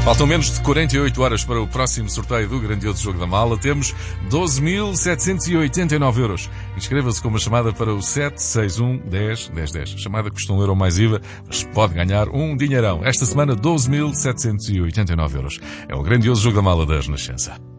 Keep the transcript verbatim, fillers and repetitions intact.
Faltam menos de quarenta e oito horas para o próximo sorteio do grandioso Jogo da Mala. Temos doze mil setecentos e oitenta e nove euros. Inscreva-se com uma chamada para o sete seis um, dez, dez, dez. A chamada custa um euro mais I V A, mas pode ganhar um dinheirão. Esta semana, doze mil setecentos e oitenta e nove euros. É o grandioso Jogo da Mala da Renascença.